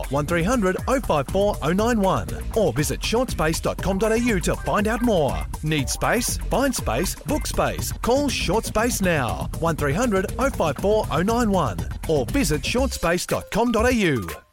1300 054 091 or visit shortspace.com.au to find out more. Need space? Find space, book space. Call Short Space now, 1300 054 091 or visit shortspace.com.au.